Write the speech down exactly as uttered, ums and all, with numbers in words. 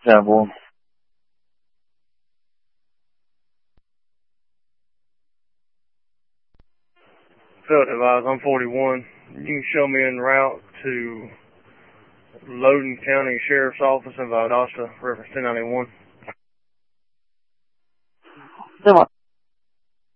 ten four. Field advise, I'm forty-one. You can show me en route to Loudoun County Sheriff's Office in Valdosta, reference ten ninety-one. ten one.